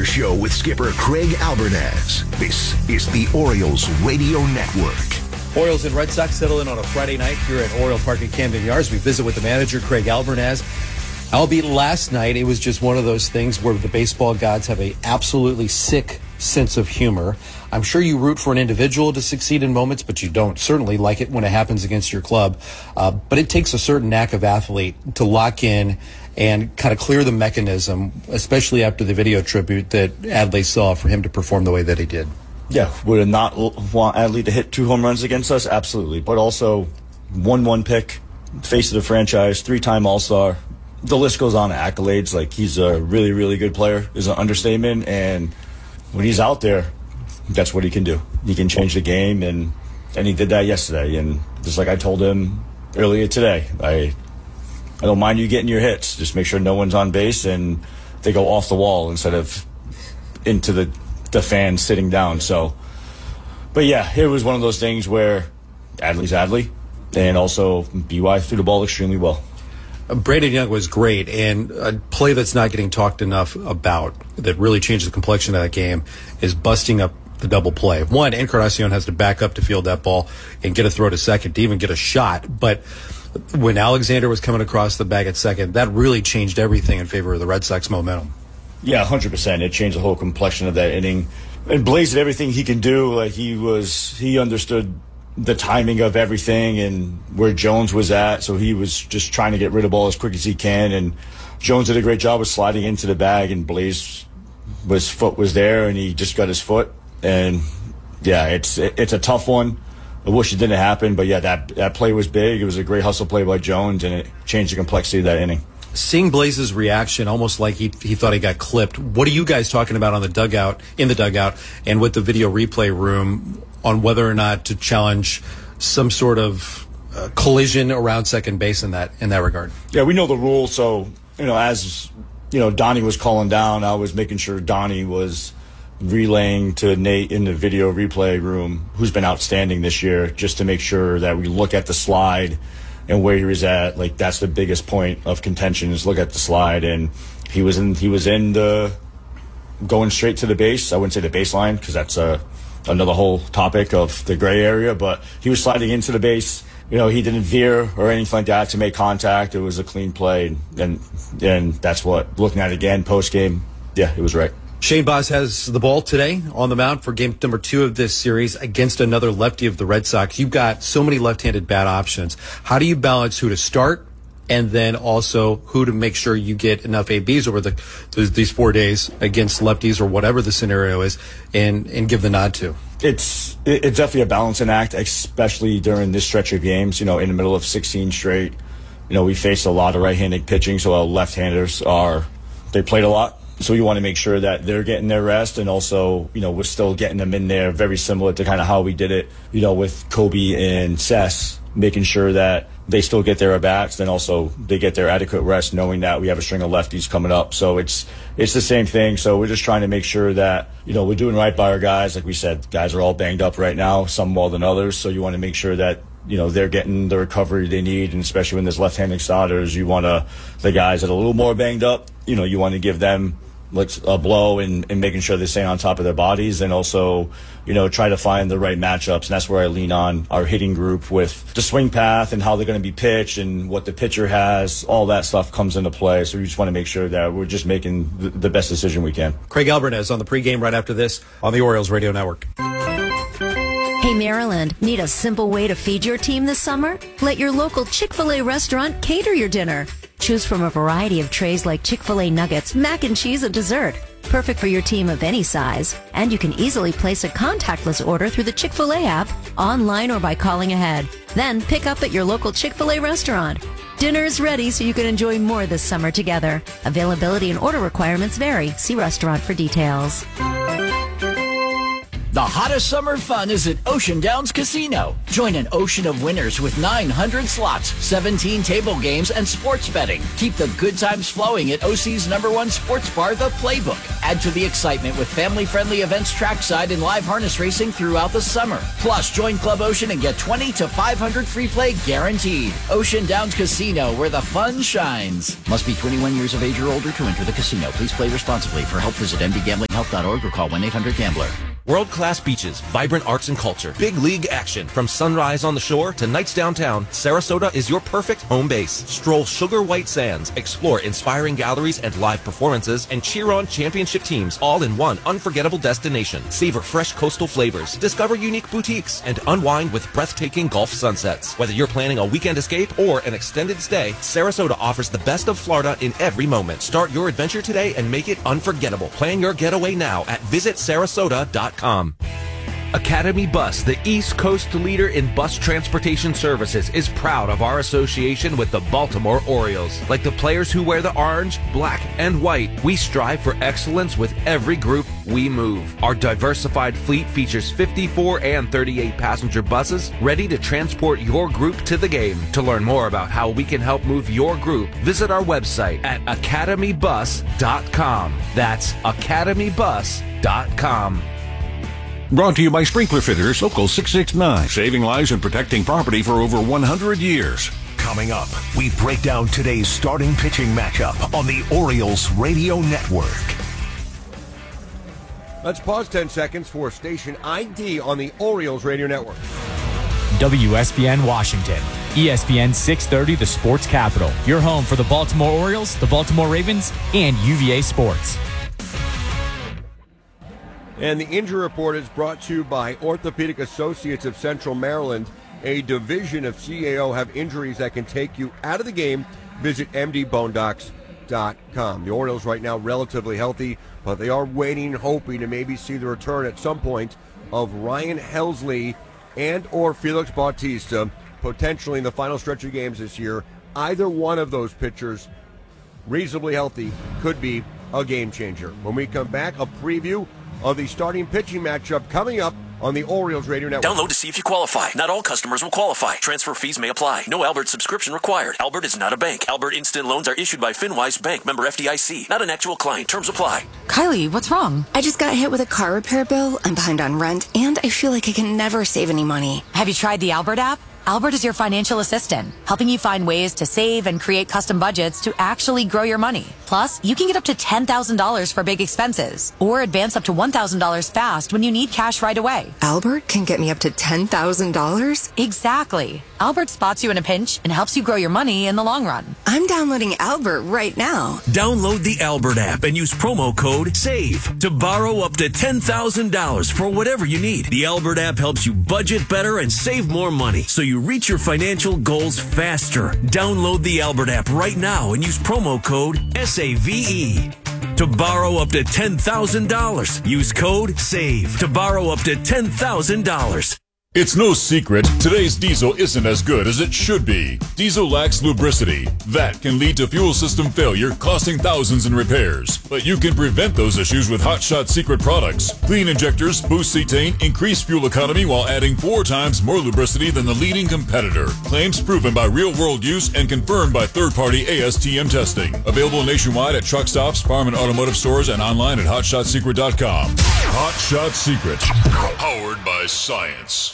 Show with skipper Craig Albertaz. This is the Orioles Radio Network. Orioles and Red Sox settle in on a Friday night here at Oriole Park at Camden Yards. We visit with the manager, Craig Albertaz. Albeit last night, it was just one of those things where the baseball gods have a absolutely sick sense of humor. I'm sure you root for an individual to succeed in moments, but you don't certainly like it when it happens against your club. But it takes a certain knack of athlete to lock in and kind of clear the mechanism, especially after the video tribute that Adley saw, for him to perform the way that he did. Yeah, would have not want Adley to hit 2 home runs against us? Absolutely. But also, 1-1 pick, face of the franchise, 3-time All-Star. The list goes on to accolades. Like, he's a really, really good player, is an understatement. And when he's out there, that's what he can do. He can change the game, and he did that yesterday. And just like I told him earlier today, I don't mind you getting your hits. Just make sure no one's on base and they go off the wall instead of into the fans sitting down. So, but yeah, it was one of those things where Adley's Adley, and also BY threw the ball extremely well. Brandon Young was great, and a play that's not getting talked enough about that really changed the complexion of that game is busting up the double play. One, Encarnacion has to back up to field that ball and get a throw to second to even get a shot. But when Alexander was coming across the bag at second, that really changed everything in favor of the Red Sox momentum. Yeah, 100%. It changed the whole complexion of that inning. And Blaze did everything he can do. Like, he understood the timing of everything and where Jones was at, so he was just trying to get rid of the ball as quick as he can. And Jones did a great job of sliding into the bag, and Blaze, his foot was there, and he just got his foot. And yeah, it's a tough one. I wish it didn't happen, but yeah, that play was big. It was a great hustle play by Jones, and it changed the complexity of that inning. Seeing Blaze's reaction, almost like he thought he got clipped. What are you guys talking about in the dugout, and with the video replay room on whether or not to challenge some sort of collision around second base in that regard? Yeah, we know the rule, so as Donnie was calling down, I was making sure Donnie was relaying to Nate in the video replay room, who's been outstanding this year, just to make sure that we look at the slide and where he was at. Like, that's the biggest point of contention, is look at the slide. And he was in the going straight to the base. I wouldn't say the baseline, because that's another whole topic of the gray area, but he was sliding into the base. He didn't veer or anything like that to make contact. It was a clean play, and that's what, looking at it again post game, yeah, it was right. Shane Baz has the ball today on the mound for game number 2 of this series against another lefty of the Red Sox. You've got so many left-handed bat options. How do you balance who to start and then also who to make sure you get enough ABs over these 4 days against lefties or whatever the scenario is, and give the nod to? It's definitely a balancing act, especially during this stretch of games. In the middle of 16 straight, we faced a lot of right-handed pitching, so our left-handers they played a lot. So you want to make sure that they're getting their rest, and also, we're still getting them in there, very similar to kind of how we did it, with Kobe and Sess, making sure that they still get their at-bats, then also they get their adequate rest, knowing that we have a string of lefties coming up. So it's the same thing. So we're just trying to make sure that, we're doing right by our guys. Like we said, guys are all banged up right now, some more than others. So you want to make sure that, they're getting the recovery they need, and especially when there's left-handed starters, the guys that are a little more banged up, you want to give them a blow and making sure they're staying on top of their bodies, and also, try to find the right matchups. And that's where I lean on our hitting group with the swing path and how they're going to be pitched and what the pitcher has. All that stuff comes into play. So we just want to make sure that we're just making the best decision we can. Craig Albertaz on the pregame right after this on the Orioles Radio Network. Hey, Maryland, need a simple way to feed your team this summer? Let your local Chick-fil-A restaurant cater your dinner. Choose from a variety of trays like Chick-fil-A nuggets, mac and cheese, and dessert. Perfect for your team of any size. And you can easily place a contactless order through the Chick-fil-A app, online or by calling ahead. Then pick up at your local Chick-fil-A restaurant. Dinner is ready so you can enjoy more this summer together. Availability and order requirements vary. See restaurant for details. The hottest summer fun is at Ocean Downs Casino. Join an ocean of winners with 900 slots, 17 table games, and sports betting. Keep the good times flowing at OC's #1 sports bar, The Playbook. Add to the excitement with family-friendly events trackside and live harness racing throughout the summer. Plus, join Club Ocean and get 20 to 500 free play guaranteed. Ocean Downs Casino, where the fun shines. Must be 21 years of age or older to enter the casino. Please play responsibly. For help, visit mdgamblinghelp.org or call 1-800-GAMBLER. World-class beaches, vibrant arts and culture, big league action. From sunrise on the shore to nights downtown, Sarasota is your perfect home base. Stroll sugar white sands, explore inspiring galleries and live performances, and cheer on championship teams all in one unforgettable destination. Savor fresh coastal flavors, discover unique boutiques, and unwind with breathtaking Gulf sunsets. Whether you're planning a weekend escape or an extended stay, Sarasota offers the best of Florida in every moment. Start your adventure today and make it unforgettable. Plan your getaway now at visitsarasota.com. Academy Bus, the East Coast leader in bus transportation services, is proud of our association with the Baltimore Orioles. Like the players who wear the orange, black, and white, we strive for excellence with every group we move. Our diversified fleet features 54 and 38 passenger buses ready to transport your group to the game. To learn more about how we can help move your group, visit our website at academybus.com. That's academybus.com. Brought to you by Sprinkler Fitters, Local 669, saving lives and protecting property for over 100 years. Coming up, we break down today's starting pitching matchup on the Orioles Radio Network. Let's pause 10 seconds for station ID on the Orioles Radio Network. WSBN Washington, ESPN 630, the sports capital. Your home for the Baltimore Orioles, the Baltimore Ravens, and UVA Sports. And the injury report is brought to you by Orthopedic Associates of Central Maryland. A division of CAO have injuries that can take you out of the game. Visit mdbonedocs.com. The Orioles right now relatively healthy, but they are waiting, hoping to maybe see the return at some point of Ryan Helsley and or Felix Bautista, potentially in the final stretch of games this year. Either one of those pitchers, reasonably healthy, could be a game changer. When we come back, a preview of the starting pitching matchup coming up on the Orioles Radio Network. Download to see if you qualify. Not all customers will qualify. Transfer fees may apply. No Albert subscription required. Albert is not a bank. Albert Instant Loans are issued by FinWise Bank, member FDIC. Not an actual client. Terms apply. Kylie, what's wrong? I just got hit with a car repair bill. I'm behind on rent, and I feel like I can never save any money. Have you tried the Albert app? Albert is your financial assistant, helping you find ways to save and create custom budgets to actually grow your money. Plus, you can get up to $10,000 for big expenses or advance up to $1,000 fast when you need cash right away. Albert can get me up to $10,000? Exactly. Albert spots you in a pinch and helps you grow your money in the long run. I'm downloading Albert right now. Download the Albert app and use promo code SAVE to borrow up to $10,000 for whatever you need. The Albert app helps you budget better and save more money so you reach your financial goals faster. Download the Albert app right now and use promo code SAVE to borrow up to $10,000. Use code SAVE to borrow up to $10,000. It's no secret, today's diesel isn't as good as it should be. Diesel lacks lubricity. That can lead to fuel system failure, costing thousands in repairs. But you can prevent those issues with Hot Shot Secret products. Clean injectors, boost cetane, increase fuel economy while adding 4 times more lubricity than the leading competitor. Claims proven by real-world use and confirmed by third-party ASTM testing. Available nationwide at truck stops, farm and automotive stores, and online at hotshotsecret.com. Hot Shot Secret. Powered by science.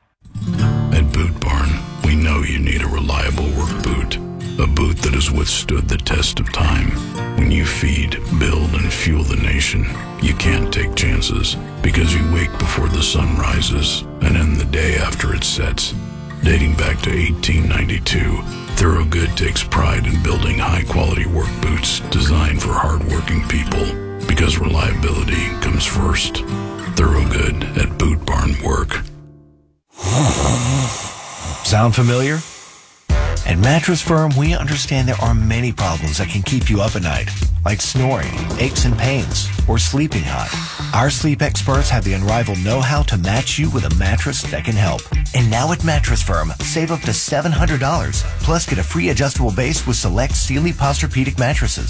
At Boot Barn, we know you need a reliable work boot. A boot that has withstood the test of time. When you feed, build, and fuel the nation, you can't take chances because you wake before the sun rises and end the day after it sets. Dating back to 1892, Thorogood takes pride in building high-quality work boots designed for hard-working people because reliability comes first. Thorogood at Boot Barn Work. Sound familiar? At Mattress Firm, we understand there are many problems that can keep you up at night, like snoring, aches and pains, or sleeping hot. Our sleep experts have the unrivaled know-how to match you with a mattress that can help. And now at Mattress Firm, save up to $700, plus get a free adjustable base with select Sealy Posturepedic mattresses.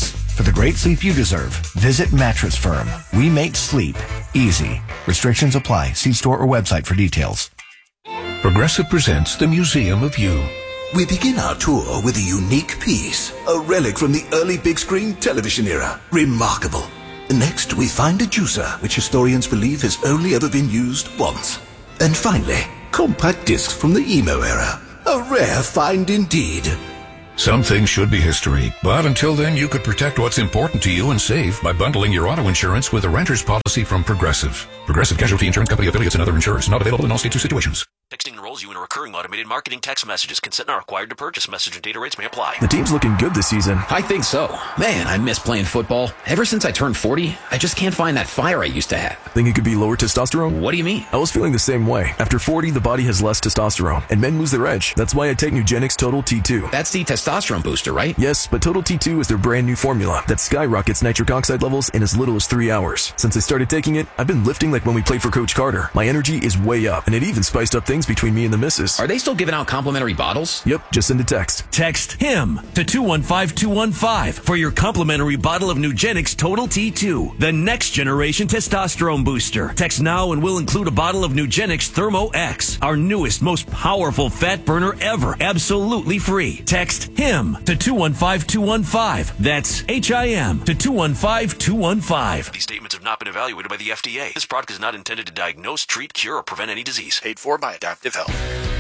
For the great sleep you deserve, visit Mattress Firm. We make sleep easy. Restrictions apply. See store or website for details. Progressive presents the Museum of You. We begin our tour with a unique piece, a relic from the early big screen television era. Remarkable. Next, we find a juicer, which historians believe has only ever been used once. And finally, compact discs from the emo era. A rare find indeed. Some things should be history, but until then you could protect what's important to you and save by bundling your auto insurance with a renter's policy from Progressive. Progressive Casualty Insurance Company affiliates and other insurers. Not available in all states or situations. Texting enrolls you in a recurring automated marketing text messages. Consent not required to purchase. Message and data rates may apply. The team's looking good this season. I think so. Man, I miss playing football. Ever since I turned 40, I just can't find that fire I used to have. Think it could be lower testosterone? What do you mean? I was feeling the same way. After 40, the body has less testosterone, and men lose their edge. That's why I take Nugenix Total T2. That's the testosterone booster, right? Yes, but Total T2 is their brand new formula that skyrockets nitric oxide levels in as little as 3 hours. Since I started taking it, I've been lifting like when we played for Coach Carter. My energy is way up, and it even spiced up things between me and the missus. Are they still giving out complimentary bottles? Yep, just send a text. Text HIM to 215-215 for your complimentary bottle of Nugenix Total T2, the next generation testosterone booster. Text now and we'll include a bottle of Nugenix Thermo X, our newest, most powerful fat burner ever, absolutely free. Text HIM to 215-215. That's HIM to 215-215. These statements have not been evaluated by the FDA. This product is not intended to diagnose, treat, cure, or prevent any disease. Paid for by Adaptive Health.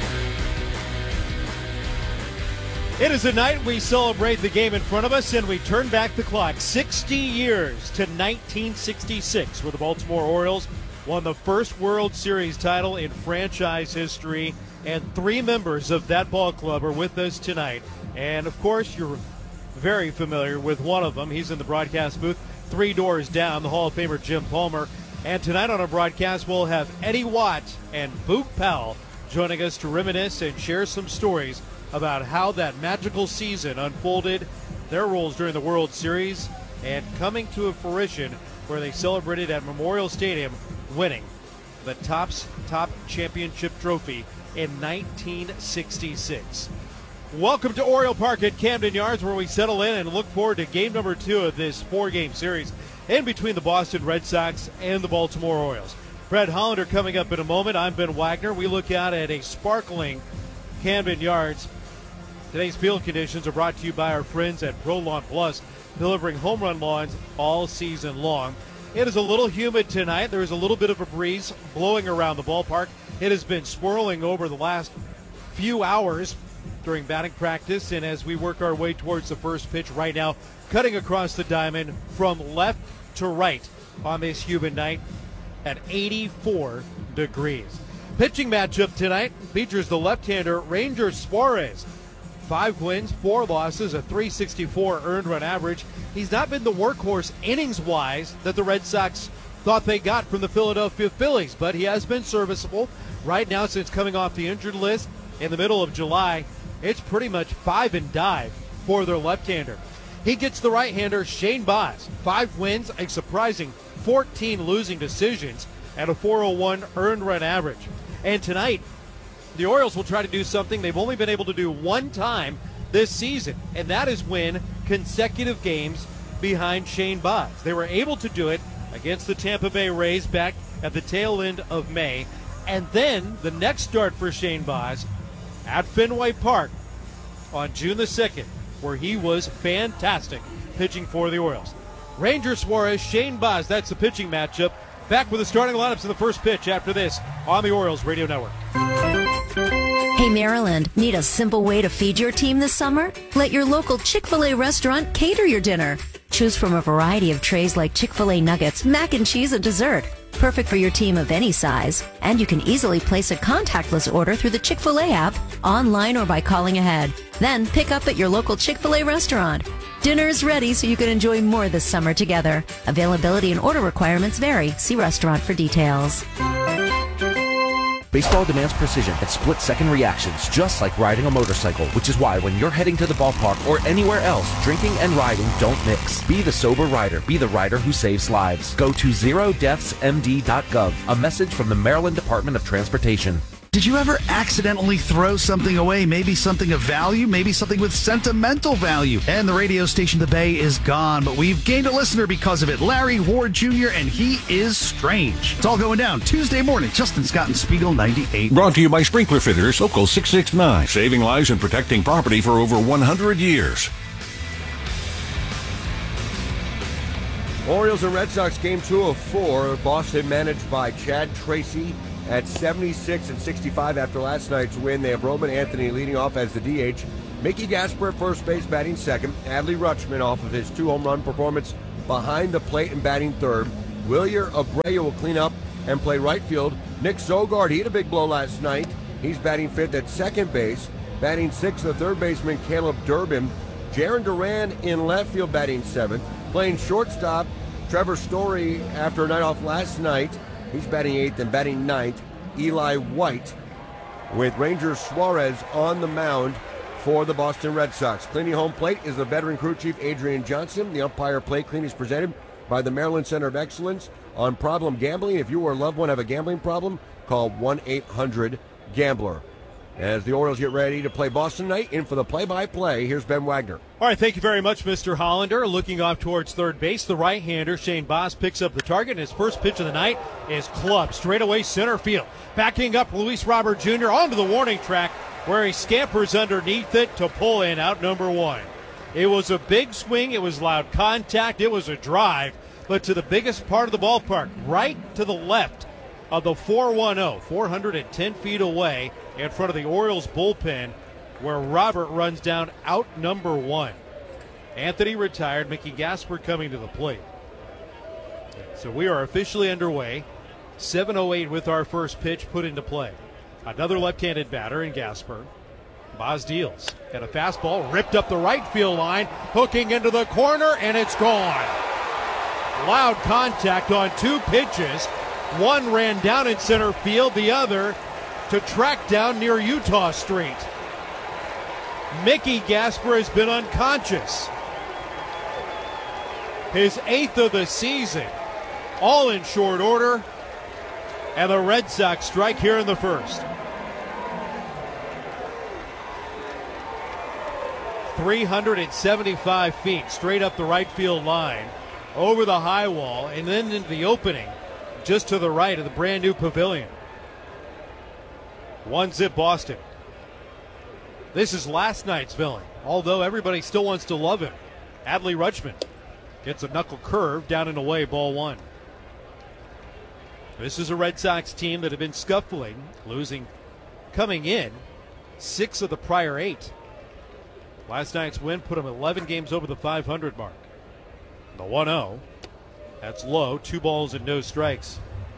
It is a night we celebrate the game in front of us, and we turn back the clock 60 years to 1966, where the Baltimore Orioles won the first World Series title in franchise history, and 3 members of that ball club are with us tonight. And, of course, you're very familiar with one of them. He's in the broadcast booth 3 doors down, the Hall of Famer Jim Palmer. And tonight on our broadcast, we'll have Eddie Watt and Boog Powell joining us to reminisce and share some stories about how that magical season unfolded, their roles during the World Series, and coming to a fruition where they celebrated at Memorial Stadium, winning the top championship trophy in 1966. Welcome to Oriole Park at Camden Yards, where we settle in and look forward to game number 2 of this 4-game series in between the Boston Red Sox and the Baltimore Orioles. Brad Hollander coming up in a moment. I'm Ben Wagner. We look out at a sparkling Camden Yards. Today's field conditions are brought to you by our friends at Pro Lawn Plus, delivering home run lawns all season long. It is a little humid tonight. There is a little bit of a breeze blowing around the ballpark. It has been swirling over the last few hours during batting practice, and as we work our way towards the first pitch right now, cutting across the diamond from left to right on this humid night at 84 degrees. Pitching matchup tonight features the left-hander Ranger Suarez. 5 wins, 4 losses, a .364 earned run average. He's not been the workhorse innings-wise that the Red Sox thought they got from the Philadelphia Phillies, but he has been serviceable. Right now, since coming off the injured list in the middle of July, it's pretty much 5 and dive for their left-hander. He gets the right-hander Shane Baz. 5 wins, a surprising 14 losing decisions, and a .401 earned run average. And tonight, the Orioles will try to do something they've only been able to do one time this season, and that is win consecutive games behind Shane Baz. They were able to do it against the Tampa Bay Rays back at the tail end of May, and then the next start for Shane Baz at Fenway Park on June the 2nd, where he was fantastic pitching for the Orioles. Ranger Suarez, Shane Baz, that's the pitching matchup. Back with the starting lineups in the first pitch after this on the Orioles Radio Network. Hey, Maryland, need a simple way to feed your team this summer? Let your local Chick-fil-A restaurant cater your dinner. Choose from a variety of trays like Chick-fil-A nuggets, mac and cheese, and dessert. Perfect for your team of any size. And you can easily place a contactless order through the Chick-fil-A app, online, or by calling ahead. Then pick up at your local Chick-fil-A restaurant. Dinner's ready so you can enjoy more this summer together. Availability and order requirements vary. See restaurant for details. Baseball demands precision and split-second reactions, just like riding a motorcycle, which is why when you're heading to the ballpark or anywhere else, drinking and riding don't mix. Be the sober rider. Be the rider who saves lives. Go to zerodeathsmd.gov. A message from the Maryland Department of Transportation. Did you ever accidentally throw something away? Maybe something of value, maybe something with sentimental value. And the radio station The Bay is gone, but we've gained a listener because of it. Larry Ward Jr., and he is strange. It's all going down Tuesday morning. Justin Scott and Spiegel 98. Brought to you by Sprinkler Fitters, Local 669. Saving lives and protecting property for over 100 years. Orioles and Red Sox game 2 of 4. Boston managed by Chad Tracy at 76 and 65 after last night's win. They have Roman Anthony leading off as the DH. Mickey Gasper at first base batting second. Adley Rutschman off of his 2-home run performance behind the plate and batting third. Wilyer Abreu will clean up and play right field. Nick Zogard, he had a big blow last night. He's batting fifth at second base. Batting sixth, the third baseman Caleb Durbin. Jarren Duran in left field batting seventh. Playing shortstop, Trevor Story after a night off last night. He's batting eighth and batting ninth. Eli White with Ranger Suarez on the mound for the Boston Red Sox. Cleaning home plate is the veteran crew chief Adrian Johnson. The umpire plate clean is presented by the Maryland Center of Excellence on problem gambling. If you or a loved one have a gambling problem, call 1-800-GAMBLER. As the Orioles get ready to play Boston tonight, in for the play-by-play, here's Ben Wagner. All right, thank you very much, Mr. Hollander. Looking off towards third base, the right-hander, Shane Baz, picks up the target, and his first pitch of the night is clubbed straight away center field. Backing up Luis Robert Jr. onto the warning track, where he scampers underneath it to pull in out number one. It was a big swing. It was loud contact. It was a drive, but to the biggest part of the ballpark, right to the left of the 410, 410 feet away in front of the Orioles bullpen, where Robert runs down out number one. Anthony retired, Mickey Gasper coming to the plate. So we are officially underway. 7:08 with our first pitch put into play. Another left-handed batter in Gasper. Baz deals. And a fastball ripped up the right field line, hooking into the corner, and it's gone. Loud contact on two pitches. One ran down in center field, the other to track down near Utah Street. Mickey Gasper has been unconscious. His 8th of the season, all in short order, and the Red Sox strike here in the first. 375 feet straight up the right field line, over the high wall, and then into the opening just to the right of the brand new pavilion. 1-0 Boston. This is last night's villain, although everybody still wants to love him. Adley Rutschman gets a knuckle curve down and away, ball one. This is a Red Sox team that have been scuffling, losing, coming in 6 of the prior 8. Last night's win put them 11 games over the 500 mark. The 1-0. That's low. 2 balls and no strikes.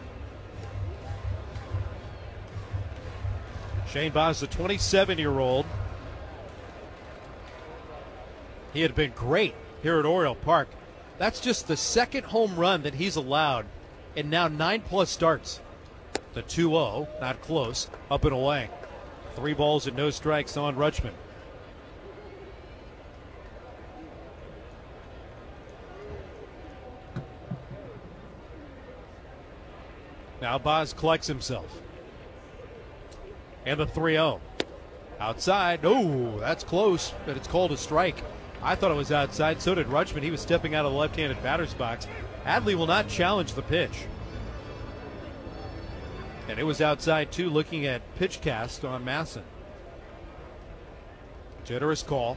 Shane Baz, the 27-year-old. He had been great here at Oriole Park. That's just the second home run that he's allowed in now 9+ starts. The 2-0, not close, up and away. 3 balls and no strikes on Rutschman. Now Baz collects himself. And the 3-0. Outside. Oh, that's close, but it's called a strike. I thought it was outside. So did Rutschman. He was stepping out of the left-handed batter's box. Adley will not challenge the pitch. And it was outside, too, looking at pitch cast on Masson. Generous call.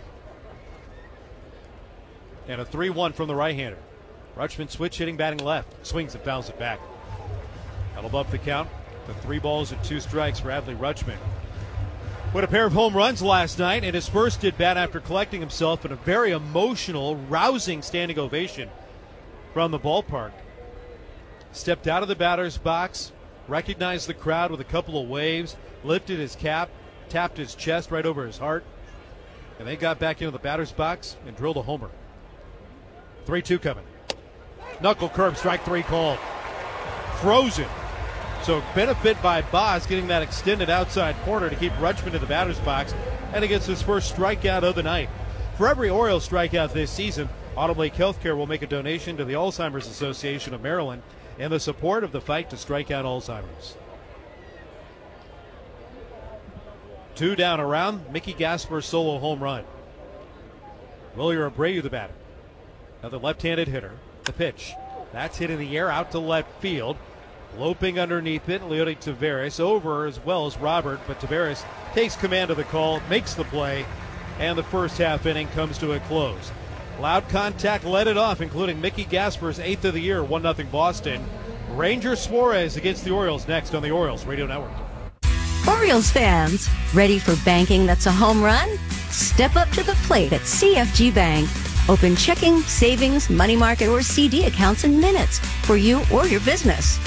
And a 3-1 from the right-hander. Rutschman switch hitting, batting left. Swings and fouls it back. That'll bump the count. The 3 balls and 2 strikes for Adley Rutschman. With a pair of home runs last night, and his first at bat after collecting himself in a very emotional, rousing standing ovation from the ballpark. Stepped out of the batter's box, recognized the crowd with a couple of waves, lifted his cap, tapped his chest right over his heart, and they got back into the batter's box and drilled a homer. 3-2 coming. Knuckle curve, strike 3 called. Frozen. So benefit by Baz getting that extended outside corner to keep Rutschman in the batter's box, and he gets his first strikeout of the night. For every Orioles strikeout this season, Autumn Lake Healthcare will make a donation to the Alzheimer's Association of Maryland in the support of the fight to strike out Alzheimer's. 2 down around. Mickey Gasper solo home run. Wilyer Abreu the batter. Another left-handed hitter. The pitch. That's hit in the air out to left field. Loping underneath it, Leody Taveras over as well as Robert, but Taveras takes command of the call, makes the play, and the first half inning comes to a close. Loud contact led it off, including Mickey Gasper's 8th of the year, 1-0 Boston. Ranger Suarez against the Orioles next on the Orioles Radio Network. Orioles fans, ready for banking that's a home run? Step up to the plate at CFG Bank. Open checking, savings, money market, or CD accounts in minutes for you or your business.